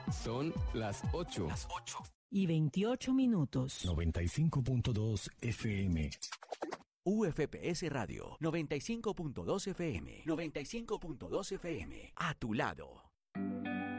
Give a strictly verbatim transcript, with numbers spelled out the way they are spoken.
Son las ocho. Las ocho. Y veintiocho minutos. noventa y cinco punto dos F M. U F P S Radio, noventa y cinco punto dos F M. noventa y cinco punto dos F M. A tu lado.